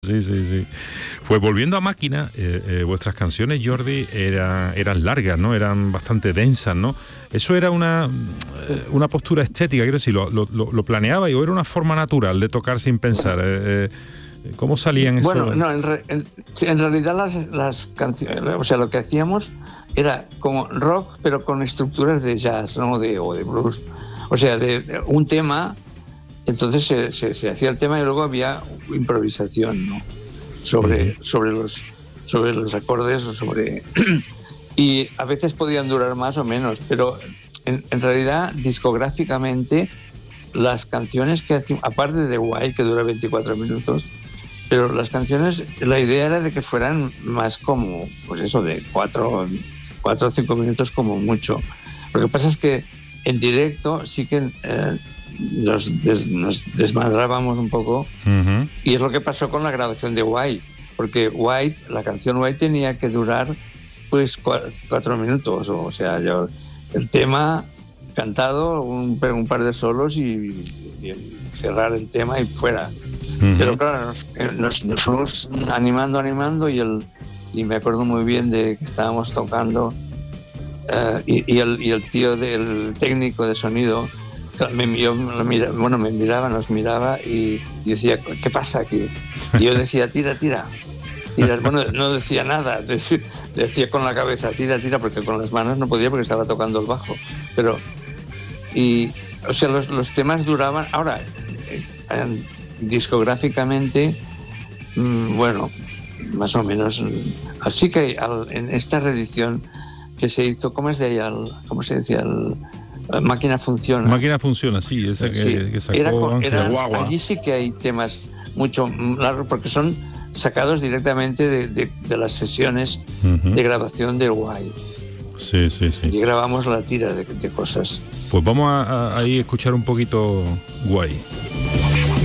Sí, sí, sí. Pues volviendo a Máquina, vuestras canciones, Jordi, eran largas, ¿no? Eran bastante densas, ¿no? ¿Eso era una postura estética, quiero decir, lo planeabais o era una forma natural de tocar sin pensar? ¿Cómo salían eso? Bueno, no, en realidad las canciones, o sea, lo que hacíamos era como rock, pero con estructuras de jazz, ¿no? O de blues. O sea, de un tema, entonces se hacía el tema y luego había improvisación, ¿no? Sobre los acordes o sobre... y a veces podían durar más o menos, pero en realidad discográficamente las canciones que hacíamos, aparte de Why, que dura 24 minutos, pero las canciones, la idea era de que fueran más como, pues eso, de 4 o 5 minutos como mucho. Lo que pasa es que en directo sí que nos desmadrábamos un poco, y es lo que pasó con la grabación de White, porque la canción White tenía que durar pues 4 minutos, o sea, el tema cantado, un par de solos y cerrar el tema y fuera. Pero claro, nos fuimos animando y me acuerdo muy bien de que estábamos tocando y el tío del técnico de sonido me miraba, nos miraba y decía, ¿qué pasa aquí? Y yo decía, tira. Bueno, no decía nada, decía con la cabeza, tira, porque con las manos no podía porque estaba tocando el bajo. Pero, o sea, los temas duraban. Ahora, discográficamente, bueno, más o menos. Así que en esta reedición que se hizo, ¿cómo se decía? Máquina Funciona. Máquina Funciona, sí, esa que sacó Guagua. Allí sí que hay temas mucho largos porque son sacados directamente de las sesiones de grabación de Guay. Sí. Y grabamos la tira de cosas. Pues vamos a escuchar un poquito Guay.